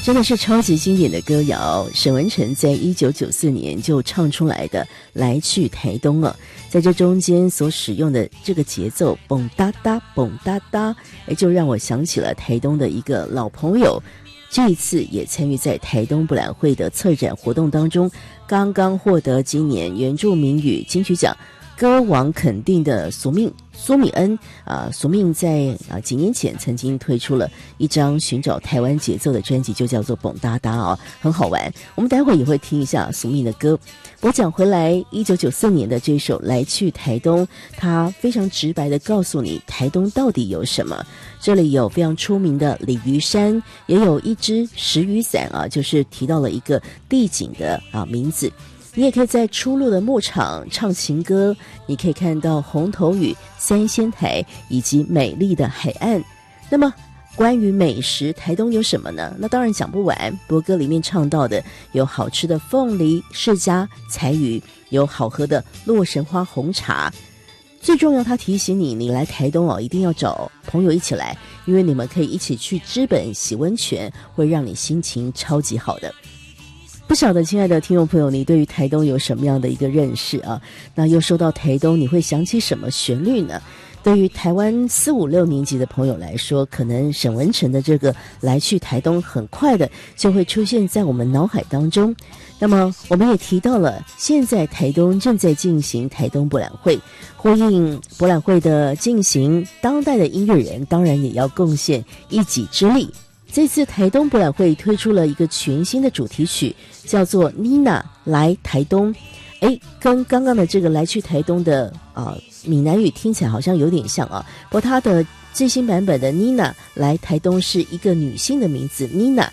真的是超级经典的歌谣，沈文程在1994年就唱出来的《来去台东》啊，在这中间所使用的这个节奏蹦哒哒蹦哒哒，就让我想起了台东的一个老朋友，这一次也参与在台东博览会的策展活动当中，刚刚获得今年原住民语金曲奖歌王肯定的苏米恩苏命在几年前曾经推出了一张寻找台湾节奏的专辑，就叫做蹦哒哒哦，很好玩。我们待会儿也会听一下苏命的歌。我讲回来，1994年的这首《来去台东》，它非常直白的告诉你台东到底有什么。这里有非常出名的鲤鱼山，也有一只石雨伞就是提到了一个地景的名字。你也可以在出入的牧场唱情歌，你可以看到红头屿、三仙台以及美丽的海岸。那么关于美食，台东有什么呢？那当然讲不完。国歌里面唱到的有好吃的凤梨、释迦、柴鱼，有好喝的洛神花红茶。最重要，他提醒你，你来台东一定要找朋友一起来，因为你们可以一起去知本洗温泉，会让你心情超级好的。不晓得亲爱的听众朋友，你对于台东有什么样的一个认识啊？那又说到台东，你会想起什么旋律呢？对于台湾4、5、6年级的朋友来说，可能沈文程的这个来去台东很快的就会出现在我们脑海当中。那么我们也提到了，现在台东正在进行台东博览会，呼应博览会的进行，当代的音乐人当然也要贡献一己之力。这次台东博览会推出了一个全新的主题曲，叫做 Nina 来台东。跟刚刚的这个来去台东的闽南语听起来好像有点像啊，不过它的最新版本的 Nina 来台东是一个女性的名字 Nina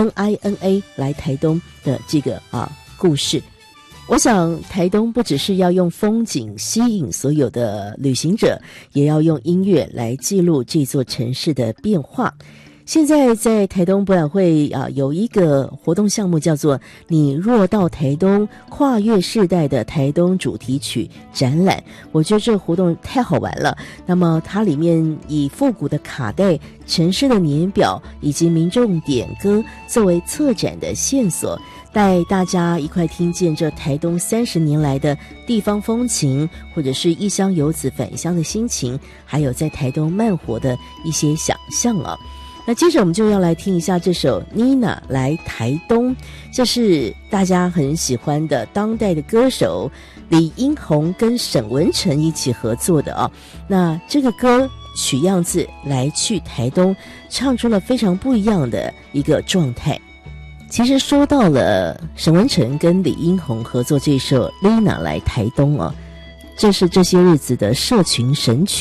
Nina 来台东的这个故事。我想台东不只是要用风景吸引所有的旅行者，也要用音乐来记录这座城市的变化。现在在台东博览会有一个活动项目叫做你若到台东跨越世代的台东主题曲展览，我觉得这个活动太好玩了。那么它里面以复古的卡带、城市的年表以及民众点歌作为策展的线索，带大家一块听见这台东30年来的地方风情，或者是异乡游子返乡的心情，还有在台东慢活的一些想象啊。那接着我们就要来听一下这首 Nina 来台东，这是大家很喜欢的当代的歌手李英宏跟沈文程一起合作的那这个歌取样自来去台东，唱出了非常不一样的一个状态。其实说到了沈文程跟李英宏合作这首 Nina 来台东这是这些日子的社群神曲。